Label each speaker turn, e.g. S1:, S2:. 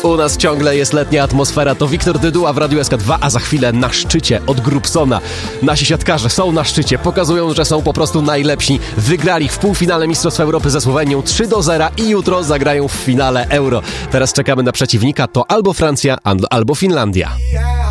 S1: U nas ciągle jest letnia atmosfera. To Wiktor Dyduła w Radiu SK2, a za chwilę na szczycie od Grubsona. Nasi siatkarze są na szczycie, pokazują, że są po prostu najlepsi. Wygrali w półfinale Mistrzostw Europy ze Słowenią 3-0 i jutro zagrają w finale Euro. Teraz czekamy na przeciwnika, to albo Francja, albo Finlandia.